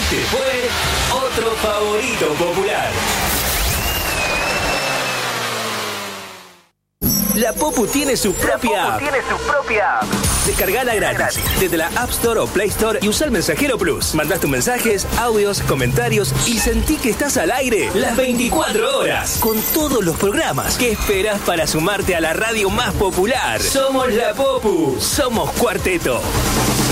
Este fue otro favorito popular. La Popu tiene su propia app. Descargala gratis desde la App Store o Play Store y usa el Mensajero Plus. Mandás tus mensajes, audios, comentarios y sentí que estás al aire las 24 horas con todos los programas. ¿Qué esperas para sumarte a la radio más popular? Somos la Popu, somos Cuarteto.